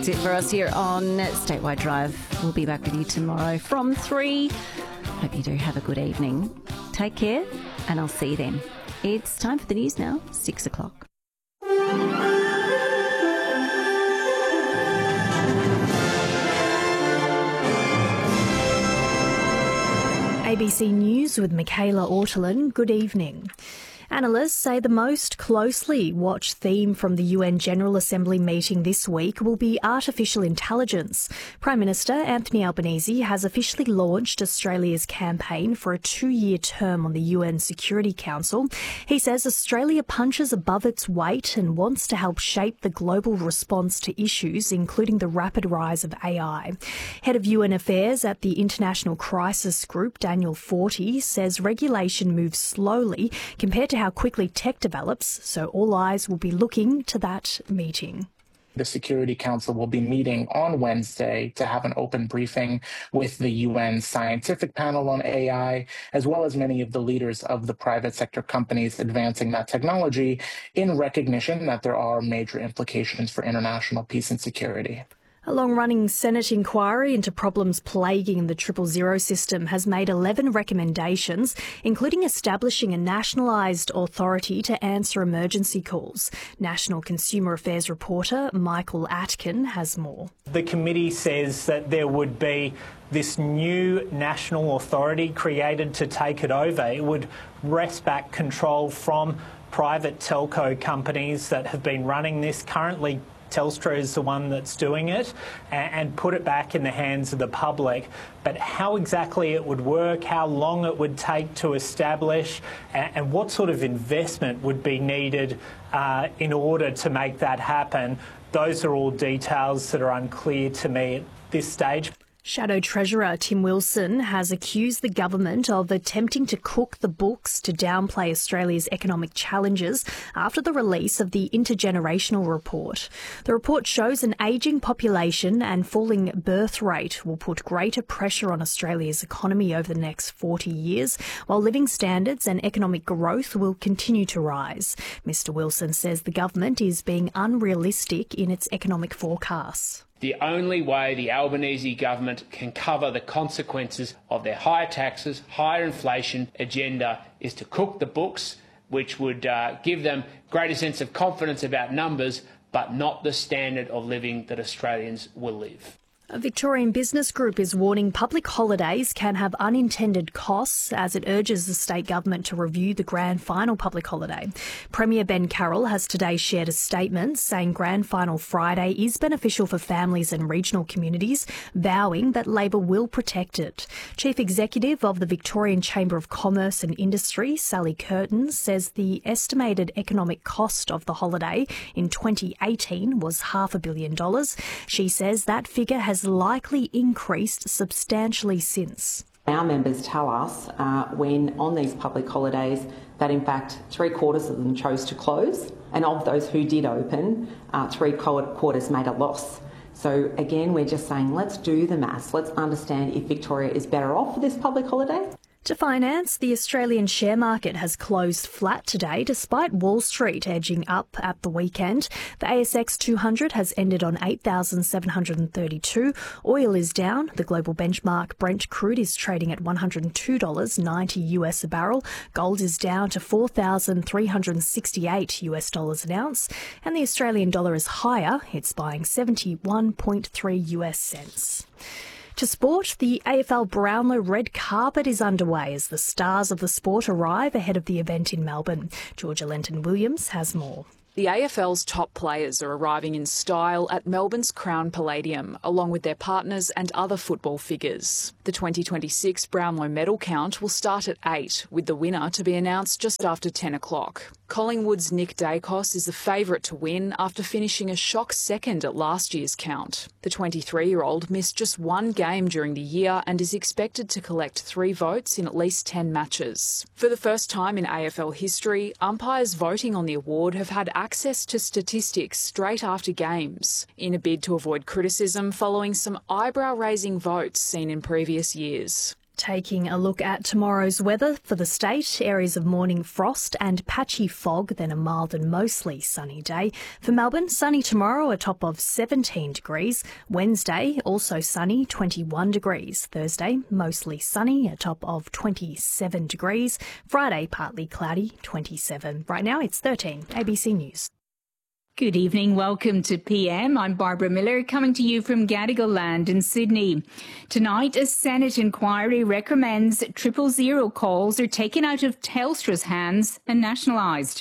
That's it for us here on Statewide Drive. We'll be back with you tomorrow from 3. Hope you do have a good evening. Take care, and I'll see you then. It's time for the news now, 6 o'clock. ABC News with Michaela Ortolin. Good evening. Analysts say the most closely watched theme from the UN General Assembly meeting this week will be artificial intelligence. Prime Minister Anthony Albanese has officially launched Australia's campaign for a 2-year term on the UN Security Council. He says Australia punches above its weight and wants to help shape the global response to issues, including the rapid rise of AI. Head of UN Affairs at the International Crisis Group, Daniel Forty, says regulation moves slowly compared to how quickly tech develops, so all eyes will be looking to that meeting. The Security Council will be meeting on Wednesday to have an open briefing with the UN scientific panel on AI, as well as many of the leaders of the private sector companies advancing that technology, in recognition that there are major implications for international peace and security. A long-running Senate inquiry into problems plaguing the 000 system has made 11 recommendations, including establishing a nationalised authority to answer emergency calls. National Consumer Affairs reporter Michael Atkin has more. The committee says that there would be this new national authority created to take it over. It would wrest back control from private telco companies that have been running this. Currently, Telstra is the one that's doing it, and put it back in the hands of the public. But how exactly it would work, how long it would take to establish, and what sort of investment would be needed in order to make that happen, those are all details that are unclear to me at this stage. Shadow Treasurer Tim Wilson has accused the government of attempting to cook the books to downplay Australia's economic challenges after the release of the Intergenerational Report. The report shows an ageing population and falling birth rate will put greater pressure on Australia's economy over the next 40 years, while living standards and economic growth will continue to rise. Mr Wilson says the government is being unrealistic in its economic forecasts. The only way the Albanese government can cover the consequences of their higher taxes, higher inflation agenda is to cook the books, which would give them greater sense of confidence about numbers, but not the standard of living that Australians will live. A Victorian business group is warning public holidays can have unintended costs as it urges the state government to review the grand final public holiday. Premier Ben Carroll has today shared a statement saying Grand Final Friday is beneficial for families and regional communities, vowing that Labor will protect it. Chief Executive of the Victorian Chamber of Commerce and Industry, Sally Curtin, says the estimated economic cost of the holiday in 2018 was $500 million. She says that figure has likely increased substantially since. Our members tell us when on these public holidays that in fact 3/4 of them chose to close, and of those who did open, 3/4 made a loss. So again, we're just saying let's do the maths, let's understand if Victoria is better off for this public holiday. To finance, the Australian share market has closed flat today despite Wall Street edging up at the weekend. The ASX 200 has ended on 8,732. Oil is down. The global benchmark Brent crude is trading at $102.90 US a barrel. Gold is down to $4,368 US dollars an ounce. And the Australian dollar is higher. It's buying 71.3 US cents. To sport, the AFL Brownlow red carpet is underway as the stars of the sport arrive ahead of the event in Melbourne. Georgia Lenton-Williams has more. The AFL's top players are arriving in style at Melbourne's Crown Palladium, along with their partners and other football figures. The 2026 Brownlow medal count will start at 8, with the winner to be announced just after 10 o'clock. Collingwood's Nick Dacos is the favourite to win after finishing a shock second at last year's count. The 23-year-old missed just one game during the year and is expected to collect 3 votes in at least 10 matches. For the first time in AFL history, umpires voting on the award have had access to statistics straight after games, in a bid to avoid criticism following some eyebrow-raising votes seen in previous years. Taking a look at tomorrow's weather for the state, areas of morning frost and patchy fog, then a mild and mostly sunny day. For Melbourne, sunny tomorrow, a top of 17 degrees. Wednesday, also sunny, 21 degrees. Thursday, mostly sunny, a top of 27 degrees. Friday, partly cloudy, 27. Right now, it's 13. ABC News. Good evening. Welcome to PM. I'm Barbara Miller, coming to you from Gadigal Land in Sydney. Tonight, a Senate inquiry recommends 000 calls are taken out of Telstra's hands and nationalised.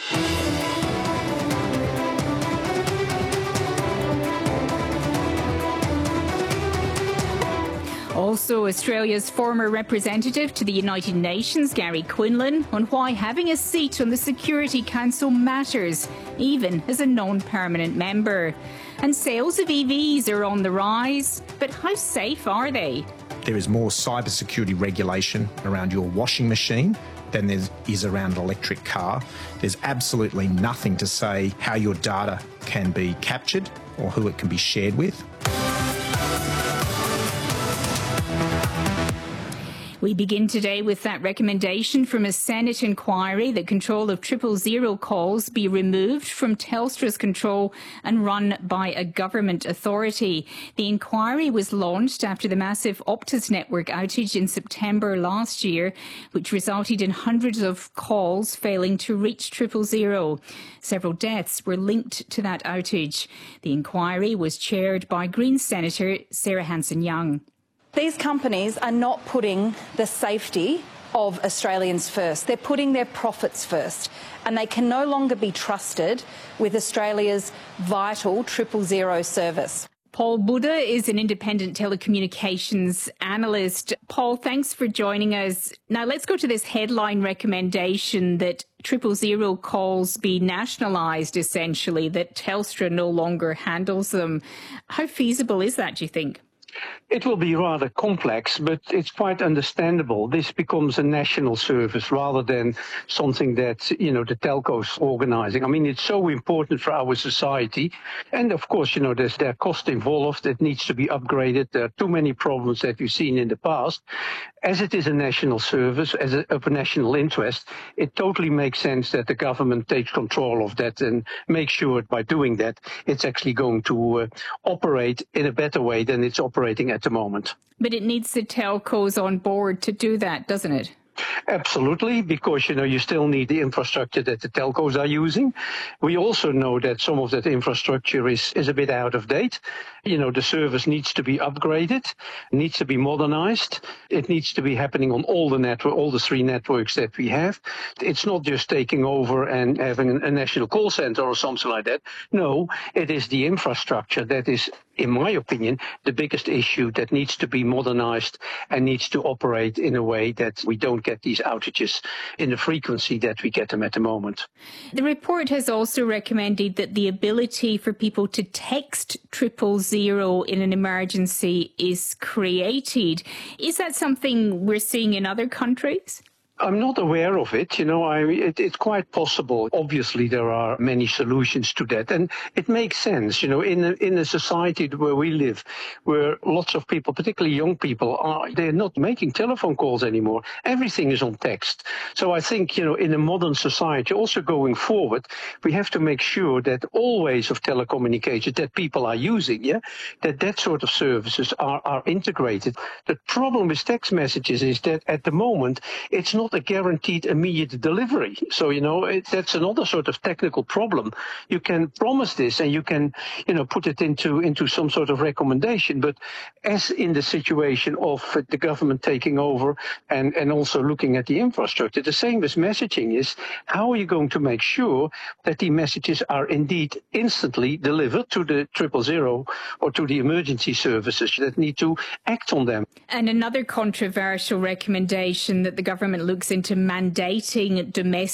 Also, Australia's former representative to the United Nations, Gary Quinlan, on why having a seat on the Security Council matters, even as a non-permanent member. And sales of EVs are on the rise, but how safe are they? There is more cybersecurity regulation around your washing machine than there is around an electric car. There's absolutely nothing to say how your data can be captured or who it can be shared with. We begin today with that recommendation from a Senate inquiry that control of 000 calls be removed from Telstra's control and run by a government authority. The inquiry was launched after the massive Optus network outage in September last year, which resulted in hundreds of calls failing to reach 000. Several deaths were linked to that outage. The inquiry was chaired by Greens Senator Sarah Hanson-Young. These companies are not putting the safety of Australians first. They're putting their profits first, and they can no longer be trusted with Australia's vital 000 service. Paul Buddha is an independent telecommunications analyst. Paul, thanks for joining us. Now let's go to this headline recommendation that 000 calls be nationalised, essentially, that Telstra no longer handles them. How feasible is that, do you think? It will be rather complex, but it's quite understandable. This becomes a national service rather than something that, the telcos organising. I mean, it's so important for our society. And of course, there's their cost involved. It needs to be upgraded. There are too many problems that we've seen in the past. As it is a national service, of a national interest, it totally makes sense that the government takes control of that and makes sure by doing that, it's actually going to operate in a better way than it's operating at the moment. But it needs the telcos on board to do that, doesn't it? Absolutely, because, you still need the infrastructure that the telcos are using. We also know that some of that infrastructure is a bit out of date. The service needs to be upgraded, needs to be modernized. It needs to be happening on all the three networks that we have. It's not just taking over and having a national call center or something like that. No, it is the infrastructure that is, in my opinion, the biggest issue that needs to be modernized and needs to operate in a way that we don't get these outages in the frequency that we get them at the moment. The report has also recommended that the ability for people to text 000 in an emergency is created. Is that something we're seeing in other countries? I'm not aware of it. It's quite possible. Obviously, there are many solutions to that. And it makes sense, in a society where we live, where lots of people, particularly young people, they're not making telephone calls anymore. Everything is on text. So I think, in a modern society, also going forward, we have to make sure that all ways of telecommunication that people are using, that sort of services are integrated. The problem with text messages is that at the moment, it's not a guaranteed immediate delivery. So, that's another sort of technical problem. You can promise this and you can, put it into some sort of recommendation. But as in the situation of the government taking over and also looking at the infrastructure, the same as messaging is, how are you going to make sure that the messages are indeed instantly delivered to the 000 or to the emergency services that need to act on them? And another controversial recommendation that the government looks into mandating domestic